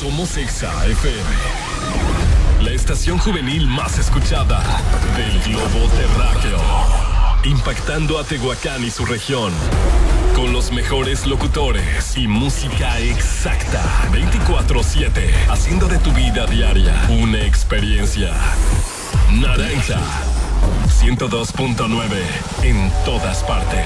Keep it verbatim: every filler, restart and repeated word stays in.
Somos Exa F M, la estación juvenil más escuchada del globo terráqueo, impactando a Tehuacán y su región, con los mejores locutores y música exacta, veinticuatro siete, haciendo de tu vida diaria una experiencia. Naranja ciento dos punto nueve en todas partes.